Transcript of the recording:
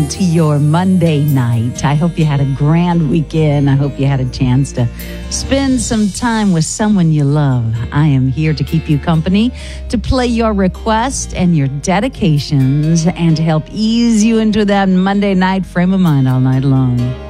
to your Monday night. I hope you had a grand weekend. I hope you had a chance to spend some time with someone you love. I am here to keep you company, to play your requests and your dedications, and to help ease you into that Monday night frame of mind all night long.